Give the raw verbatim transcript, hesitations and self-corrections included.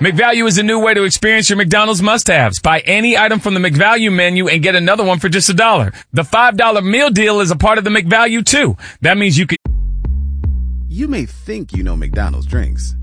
McValue is a new way to experience your McDonald's must-haves. Buy any item from the McValue menu and get another one for just a dollar. The five dollar meal deal is a part of the McValue too. That means you can... You may think you know McDonald's drinks.